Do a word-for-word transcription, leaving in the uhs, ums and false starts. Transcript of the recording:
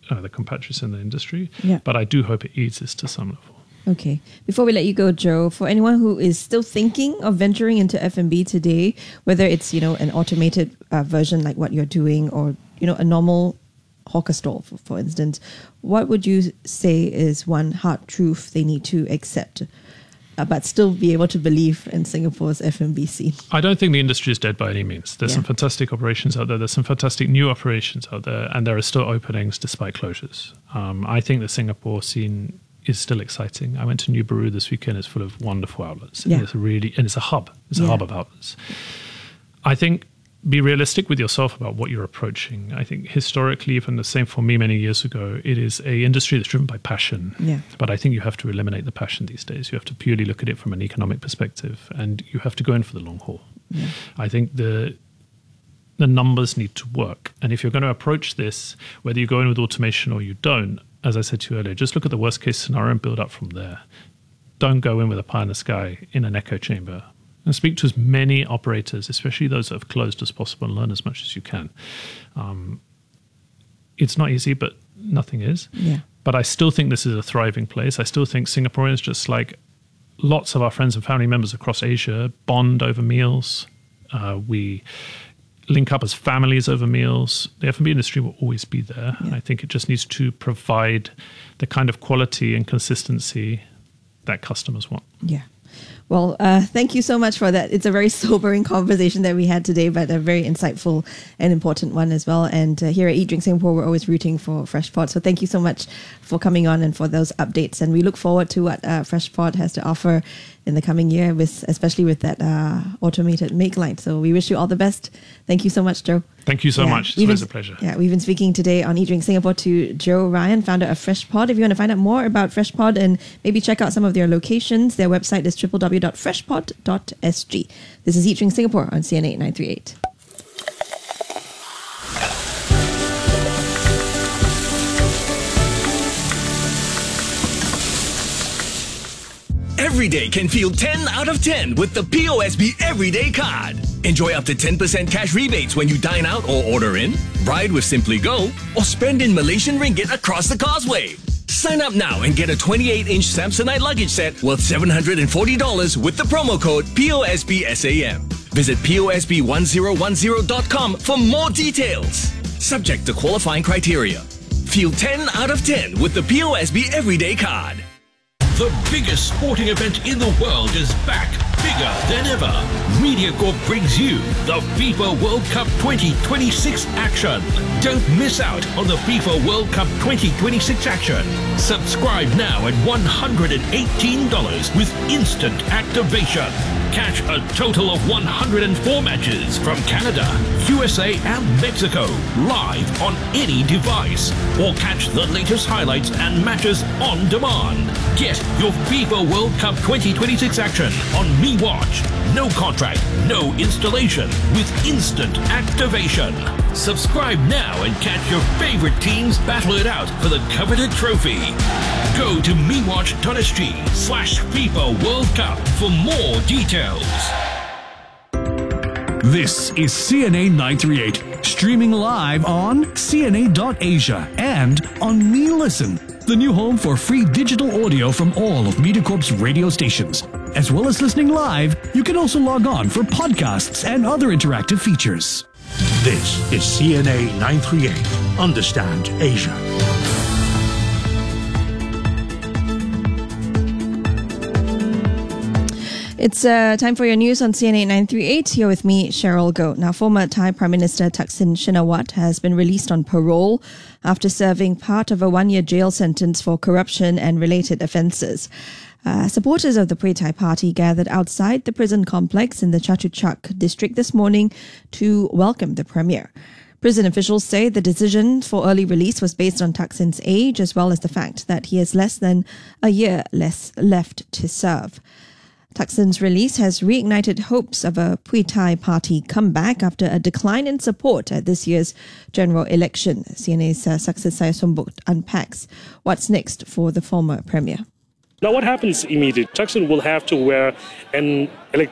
uh, the compatriots in the industry. Yeah. But I do hope it eases to some level. Okay. Before we let you go, Joe, for anyone who is still thinking of venturing into F and B today, whether it's, you know, an automated uh, version like what you're doing or, you know, a normal hawker stall, for, for instance, what would you say is one hard truth they need to accept, uh, but still be able to believe in Singapore's F and B scene? I don't think the industry is dead by any means. There's Yeah. some fantastic operations out there. There's some fantastic new operations out there, and there are still openings despite closures. Um, I think the Singapore scene is still exciting. I went to New Baru this weekend. It's full of wonderful outlets. Yeah. And it's a really, and it's a hub. It's a Yeah. hub of outlets. I think be realistic with yourself about what you're approaching. I think historically, even the same for me many years ago, it is a industry that's driven by passion. Yeah. But I think you have to eliminate the passion these days. You have to purely look at it from an economic perspective, and you have to go in for the long haul. Yeah. I think the the numbers need to work. And if you're going to approach this, whether you go in with automation or you don't, as I said to you earlier, just look at the worst case scenario and build up from there. Don't go in with a pie in the sky in an echo chamber. And speak to as many operators, especially those that have closed, as possible, and learn as much as you can. Um, it's not easy, but nothing is. Yeah. But I still think this is a thriving place. I still think Singaporeans, just like lots of our friends and family members across Asia, bond over meals. Uh, we link up as families over meals. The F and B industry will always be there. Yeah. I think it just needs to provide the kind of quality and consistency that customers want. Yeah. Well, uh, thank you so much for that. It's a very sobering conversation that we had today, but a very insightful and important one as well. And uh, here at Eat Drink Singapore, we're always rooting for Freshpot. So thank you so much for coming on and for those updates. And we look forward to what uh, Freshpot has to offer in the coming year, with especially with that uh, automated make line. So we wish you all the best. Thank you so much, Joe. Thank you so Yeah, much. It's we've always been- a pleasure. Yeah, we've been speaking today on Eat Drink Singapore to Joe Ryan, founder of Freshpot. If you want to find out more about Freshpot and maybe check out some of their locations, their website is w w w dot freshpot dot s g. This is Eat Drink Singapore on C N A nine three eight. Every day can feel ten out of ten with the P O S B Everyday Card. Enjoy up to ten percent cash rebates when you dine out or order in, ride with Simply Go, or spend in Malaysian ringgit across the causeway. Sign up now and get a twenty-eight inch Samsonite luggage set worth seven hundred forty dollars with the promo code P O S B S A M. Visit P O S B one zero one zero dot com for more details. Subject to qualifying criteria. Feel ten out of ten with the P O S B Everyday Card. The biggest sporting event in the world is back, bigger than ever. MediaCorp brings you the FIFA World Cup twenty twenty-six action. Don't miss out on the FIFA World Cup twenty twenty-six action. Subscribe now at one hundred eighteen dollars with instant activation. Catch a total of one hundred four matches from Canada, U S A and Mexico live on any device. Or catch the latest highlights and matches on demand. Get your FIFA World Cup twenty twenty-six action on MeWatch. No contract, no installation, with instant activation. Subscribe now and catch your favorite teams battle it out for the coveted trophy. Go to mewatch.sg slash FIFA World Cup for more details. This is C N A nine three eight, streaming live on C N A dot asia and on MeListen, the new home for free digital audio from all of MediaCorp's radio stations. As well as listening live, you can also log on for podcasts and other interactive features. This is C N A nine three eight. Understand Asia. It's uh, time for your news on C N A nine three eight. Here with me, Cheryl Goh. Now, former Thai Prime Minister Thaksin Shinawatra has been released on parole after serving part of a one-year jail sentence for corruption and related offences. Uh, supporters of the Pheu Thai Party gathered outside the prison complex in the Chatuchak district this morning to welcome the Premier. Prison officials say the decision for early release was based on Thaksin's age, as well as the fact that he has less than a year less left to serve. Thaksin's release has reignited hopes of a Pheu Thai Party comeback after a decline in support at this year's general election. C N A's uh, Success Sayasombuk unpacks what's next for the former Premier. Now, what happens immediately? Thaksin will have to wear an electoral